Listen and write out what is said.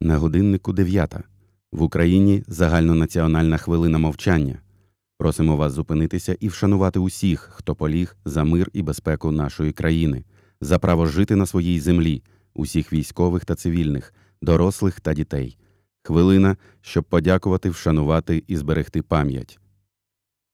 На годиннику 9. В Україні загальнонаціональна хвилина мовчання. Просимо вас зупинитися і вшанувати усіх, хто поліг за мир і безпеку нашої країни, за право жити на своїй землі, усіх військових та цивільних, дорослих та дітей. Хвилина, щоб подякувати, вшанувати і зберегти пам'ять.